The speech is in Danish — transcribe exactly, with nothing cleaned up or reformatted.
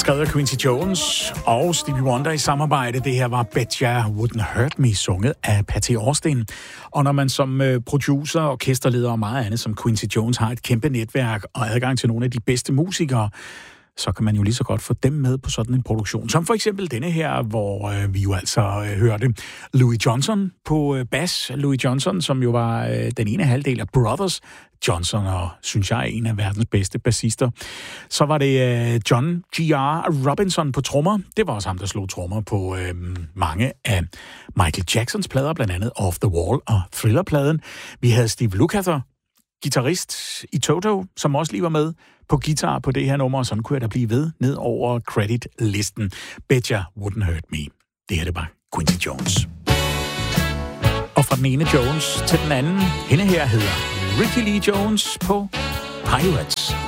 Skrevet af Quincy Jones og Stevie Wonder i samarbejde. Det her var Betcha Wouldn't Hurt Me, sunget af Patty Austin. Og når man som producer, orkesterleder og meget andet som Quincy Jones har et kæmpe netværk og adgang til nogle af de bedste musikere, så kan man jo lige så godt få dem med på sådan en produktion. Som for eksempel denne her, hvor øh, vi jo altså øh, hørte Louis Johnson på øh, bas. Louis Johnson, som jo var øh, den ene halvdel af Brothers Johnson, og synes jeg er en af verdens bedste bassister. Så var det øh, John G R Robinson på trommer. Det var også ham, der slog trommer på øh, mange af Michael Jacksons plader, blandt andet Off the Wall og Thriller-pladen. Vi havde Steve Lukather, guitarist i Toto, som også lige var med på guitar på det her nummer, og sådan kunne jeg da blive ved ned over credit-listen. Betcha Wouldn't Hurt Me. Det her, det var Quincy Jones. Og fra den ene Jones til den anden, hende her hedder Ricky Lee Jones på Pirates.